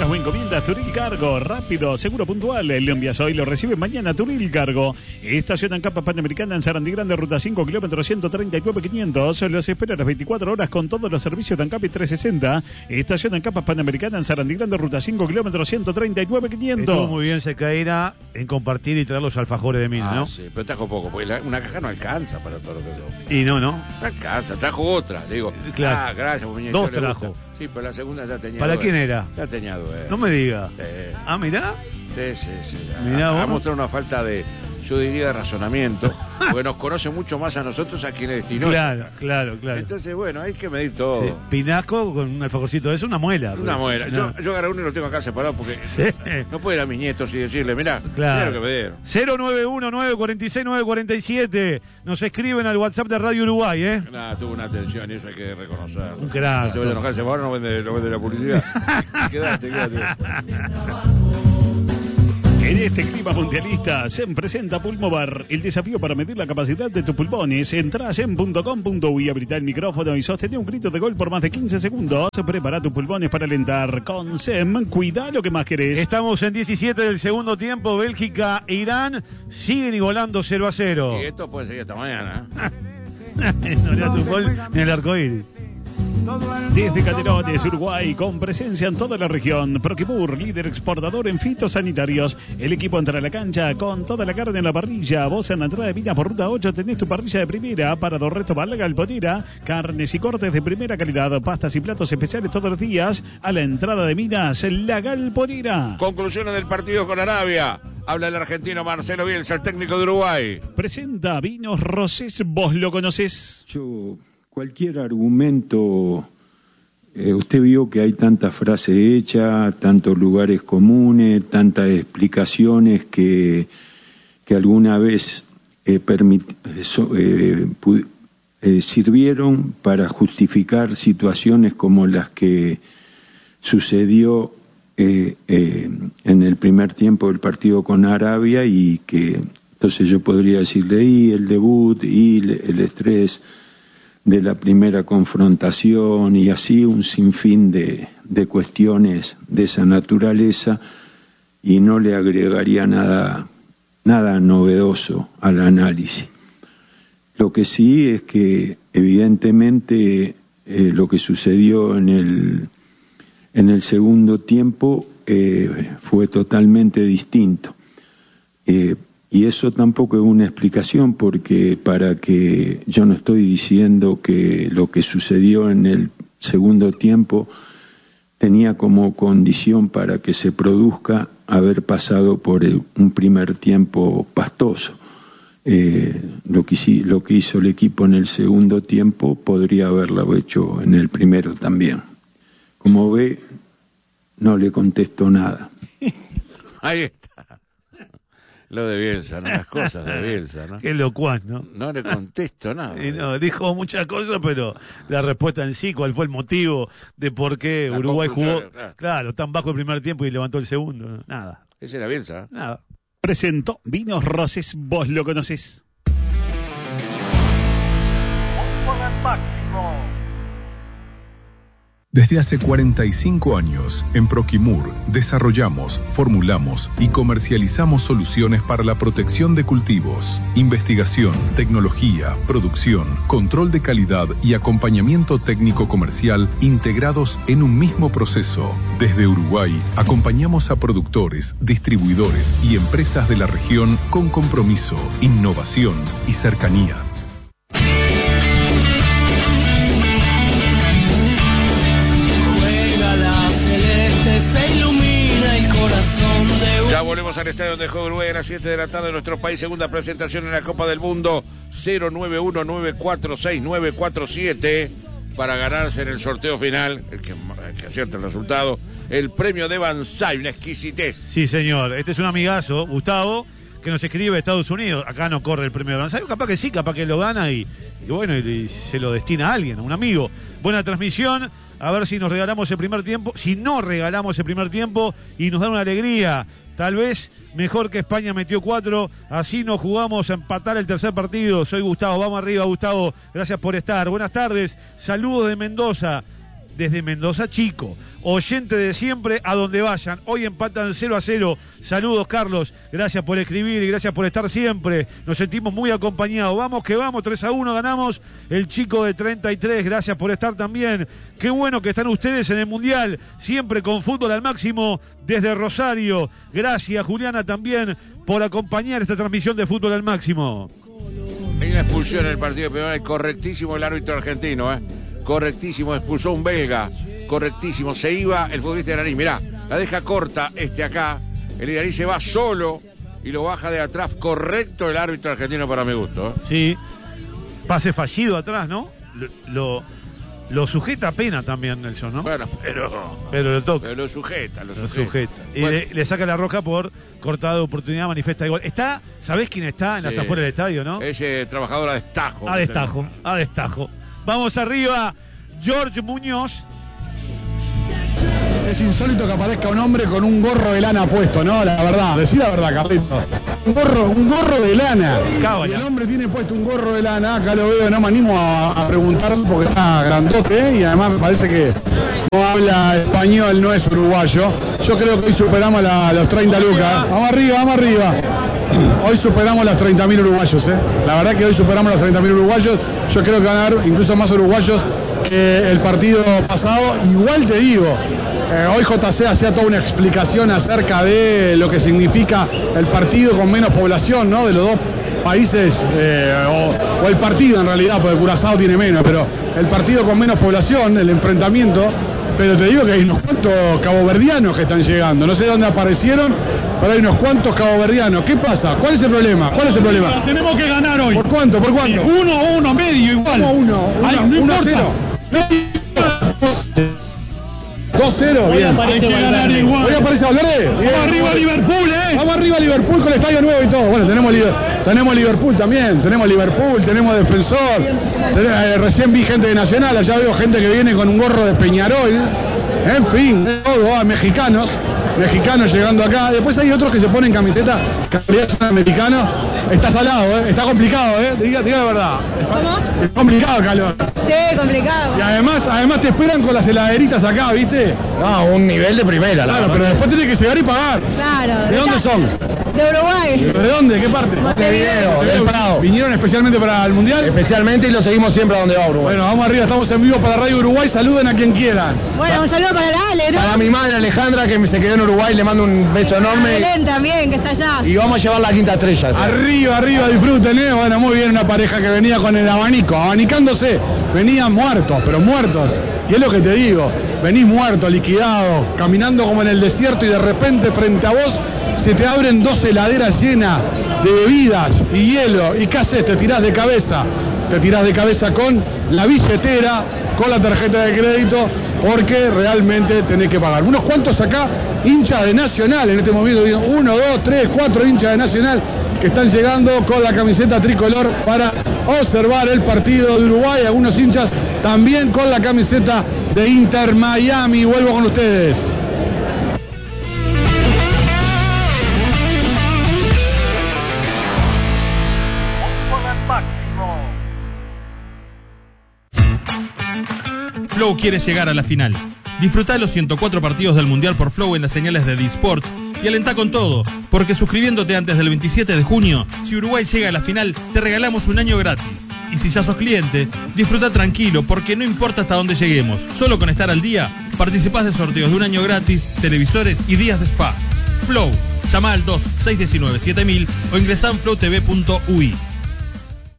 o encomiendas Turil Cargo. Rápido, seguro, puntual. Lo envías hoy, lo recibe mañana. Turil Cargo. Estación en Capa Panamericana en Sarandí Grande, ruta 5, kilómetro 139.500. Los espera a las 24 horas con todos los servicios de ANCAP 360. Estación en Capa Panamericana en Sarandí Grande, ruta 5, kilómetro 139.500. Estuvo muy bien Secaira en compartir y traer los alfajores de mina, ¿no? Sí, pero trajo poco, porque una caja no alcanza para todo lo que yo. Y no. No alcanza, trajo otra. Le digo, claro. Gracias, muñeco. Dos trajo. Sí, pero la segunda ya tenía. ¿Para quién era? Ya tenía dos. No me diga. Mirá. Sí. Mirá vos. Ha mostrado una falta de, yo diría, de razonamiento, porque nos conoce mucho más a nosotros a quienes destinó. Claro. Entonces, bueno, hay que medir todo. Sí. Pinasco con un alfajorcito de eso, una muela. Una muela. No. Yo agarré uno y lo tengo acá separado porque no puedo ir a mis nietos y decirle, mirá lo que me dieron. 091-946-947. Nos escriben al WhatsApp de Radio Uruguay, Nada, tuvo una atención y eso hay que reconocerlo. Un crack. No se vaya a enojarse, ahora no vende la publicidad. Quédate. En este clima mundialista se presenta Pulmobar, el desafío para medir la capacidad de tus pulmones. Entrá a sem.com.uy, habilita el micrófono y sostén un grito de gol por más de 15 segundos. Prepara tus pulmones para alentar. Con SEM, cuida lo que más querés. Estamos en 17 del segundo tiempo. Bélgica e Irán siguen igualando 0-0. Y esto puede seguir hasta mañana. No le hace un gol ni el arcoíris. Desde Canelones, Uruguay, con presencia en toda la región. Proquimur, líder exportador en fitosanitarios. El equipo entra a la cancha con toda la carne en la parrilla. Vos en la entrada de Minas por ruta 8 tenés tu parrilla de primera. Para Dorreto Val Galponera, carnes y cortes de primera calidad. Pastas y platos especiales todos los días. A la entrada de Minas, La Galponera. Conclusiones del partido con Arabia. Habla el argentino Marcelo Bielsa, el técnico de Uruguay. Presenta Vinos Rosés. ¿Vos lo conocés? Cualquier argumento, usted vio que hay tanta frase hecha, tantos lugares comunes, tantas explicaciones que alguna vez sirvieron para justificar situaciones como las que sucedió en el primer tiempo del partido con Arabia, y que entonces yo podría decirle, y el debut, y el estrés de la primera confrontación, y así un sinfín de cuestiones de esa naturaleza, y no le agregaría nada novedoso al análisis. Lo que sí es que evidentemente lo que sucedió en el segundo tiempo fue totalmente distinto. Y eso tampoco es una explicación, porque yo no estoy diciendo que lo que sucedió en el segundo tiempo tenía como condición para que se produzca haber pasado por un primer tiempo pastoso. Lo que hizo el equipo en el segundo tiempo podría haberlo hecho en el primero también. Como ve, no le contesto nada. Ahí está. Lo de Bielsa, ¿no? Las cosas de Bielsa, ¿no? Qué locuaz, ¿no? No le contesto nada. Y no, dijo muchas cosas, pero la respuesta en sí, ¿cuál fue el motivo de por qué La Uruguay jugó? Claro, Tan bajo el primer tiempo y levantó el segundo. Nada. Ese era Bielsa. Nada. Presentó Vinos Rosés. ¿Vos lo conocés? Desde hace 45 años, en Proquimur, desarrollamos, formulamos y comercializamos soluciones para la protección de cultivos, investigación, tecnología, producción, control de calidad y acompañamiento técnico comercial integrados en un mismo proceso. Desde Uruguay, acompañamos a productores, distribuidores y empresas de la región con compromiso, innovación y cercanía. Se ilumina el corazón de Ya volvemos al estadio donde juega Uruguay a las 7 de la tarde en nuestro país. Segunda presentación en la Copa del Mundo. 091-946-947 para ganarse en el sorteo final, el que acierte el resultado, el premio de Banzai, una exquisitez. Sí, señor. Este es un amigazo, Gustavo, que nos escribe de Estados Unidos. Acá no corre el premio de Banzai. Capaz que sí, capaz que lo gana y bueno, y se lo destina a alguien, a un amigo. Buena transmisión. A ver si nos regalamos el primer tiempo. Si no regalamos el primer tiempo y nos dan una alegría. Tal vez mejor que España metió 4. Así nos jugamos a empatar el tercer partido. Soy Gustavo. Vamos arriba, Gustavo. Gracias por estar. Buenas tardes. Saludos de Mendoza. desde Mendoza Chico. Oyente de siempre, a donde vayan. Hoy empatan 0-0. Saludos, Carlos. Gracias por escribir y gracias por estar siempre. Nos sentimos muy acompañados. Vamos que vamos, 3-1 ganamos. El chico de 33, gracias por estar también. Qué bueno que están ustedes en el Mundial, siempre con fútbol al máximo desde Rosario. Gracias, Juliana, también por acompañar esta transmisión de fútbol al máximo. Hay una expulsión en el partido de penal, correctísimo el árbitro argentino, correctísimo, expulsó un belga, correctísimo, se iba el futbolista iraní, mirá, la deja corta acá, el iraní se va solo y lo baja de atrás, correcto el árbitro argentino para mi gusto. Sí, pase fallido atrás, ¿no? Lo sujeta a pena también, Nelson, ¿no? Bueno, pero lo toca. Pero lo sujeta. Y bueno, le saca la roja por cortada de oportunidad, manifiesta de gol. ¿Sabés quién está en las afueras del estadio, no? Ese trabajador a destajo. A destajo. Vamos arriba, George Muñoz. Es insólito que aparezca un hombre con un gorro de lana puesto, ¿no? La verdad, decí la verdad, Carlito. Un gorro de lana. Cábala. Y el hombre tiene puesto un gorro de lana, acá lo veo, no me animo a preguntarle porque está grandote y además me parece que no habla español, no es uruguayo. Yo creo que hoy superamos los 30 lucas. Vamos arriba. Hoy superamos las 30.000 uruguayos, La verdad que hoy superamos los 30.000 uruguayos. Yo creo que van a haber incluso más uruguayos que el partido pasado. Igual te digo, hoy JC hacía toda una explicación acerca de lo que significa el partido con menos población, ¿no? De los dos países, o el partido en realidad, porque Curazao tiene menos, pero el partido con menos población, el enfrentamiento. Pero te digo que hay unos cuantos caboverdianos que están llegando. No sé dónde aparecieron, pero hay unos cuantos caboverdianos. ¿Qué pasa? ¿Cuál es el problema? Tenemos que ganar hoy. ¿Por cuánto? 1-1, medio igual. 1-0. 2-0, bien. Hay que ganar igual. Hoy aparece Valverde. Vamos arriba Liverpool, Vamos arriba Liverpool con el estadio nuevo y todo. Bueno, tenemos Liverpool también. Tenemos Liverpool, tenemos Defensor. Recién vi gente de Nacional. Allá veo gente que viene con un gorro de Peñarol. En fin, todo, mexicanos llegando acá. Después hay otros que se ponen camiseta que en realidad son americanos. Está salado, está complicado, diga la verdad. ¿Cómo? Es complicado el calor. Sí, complicado. Y además te esperan con las heladeritas acá, ¿viste? No, un nivel de primera. Claro, pero después tenés que llegar y pagar. Claro. ¿De dónde son? De Uruguay. ¿Pero de dónde? ¿Qué parte? Montevideo, del Prado. ¿Vinieron especialmente para el Mundial? Especialmente y lo seguimos siempre a donde va Uruguay. Bueno, vamos arriba, estamos en vivo para Radio Uruguay. Saluden a quien quieran. Bueno, un saludo para la Ale, ¿no? Para mi madre Alejandra, que se quedó en Uruguay, le mando un beso enorme. Belén también, que está allá. Y vamos a llevar la quinta estrella. Arriba, disfruten, Bueno, muy bien, una pareja que venía con el abanico, abanicándose. Venían muertos, pero muertos. Y es lo que te digo, venís muerto, liquidado, caminando como en el desierto y de repente frente a vos se te abren dos heladeras llenas de bebidas y hielo. ¿Y qué haces? Te tirás de cabeza. Te tirás de cabeza con la billetera, con la tarjeta de crédito, porque realmente tenés que pagar. Unos cuantos acá, hinchas de Nacional, en este momento, 1, 2, 3, 4 hinchas de Nacional que están llegando con la camiseta tricolor para observar el partido de Uruguay. Algunos hinchas también con la camiseta de Inter Miami. Vuelvo con ustedes. Flow quiere llegar a la final. Disfrutá los 104 partidos del Mundial por Flow en las señales de D-Sports y alentá con todo, porque suscribiéndote antes del 27 de junio, si Uruguay llega a la final, te regalamos un año gratis. Y si ya sos cliente, disfruta tranquilo, porque no importa hasta dónde lleguemos, solo con estar al día, participás de sorteos de un año gratis, televisores y días de spa. Flow, llama al 2619-7000 o ingresá en flowtv.ui.